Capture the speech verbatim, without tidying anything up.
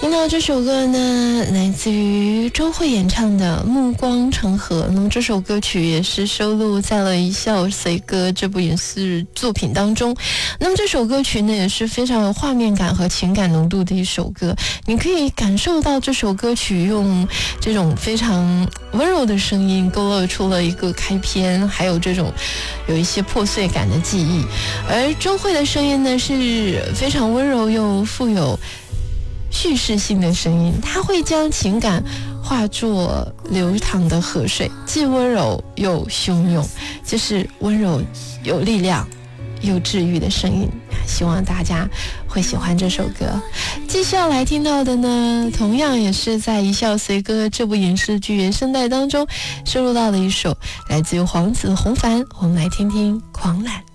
听到这首歌呢，来自于周蕙演唱的《暮光成河》。那么这首歌曲也是收录在了《一笑随歌》这部影视作品当中。那么这首歌曲呢，也是非常有画面感和情感浓度的一首歌。你可以感受到这首歌曲用这种非常温柔的声音勾勒出了一个开篇，还有这种有一些破碎感的记忆。而周蕙的声音呢，是非常温柔又富有叙事性的声音，它会将情感化作流淌的河水，既温柔又汹涌，就是温柔有力量又治愈的声音。希望大家会喜欢这首歌。继续要来听到的呢，同样也是在《一笑随歌》这部影视剧原声带当中收录到的一首，来自于黄子弘凡。我们来听听《狂澜》。